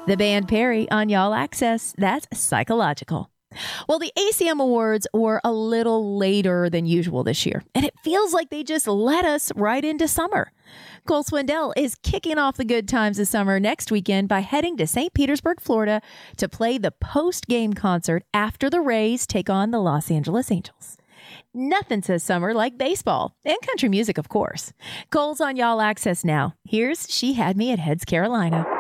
The band Perry on Y'all Access. That's Psychological. Well, the ACM Awards were a little later than usual this year, and it feels like they just led us right into summer. Cole Swindell is kicking off the good times of summer next weekend by heading to St. Petersburg, Florida, to play the post-game concert after the Rays take on the Los Angeles Angels. Nothing says summer like baseball and country music, of course. Cole's on Y'all Access now. Here's She Had Me at Heads, Carolina.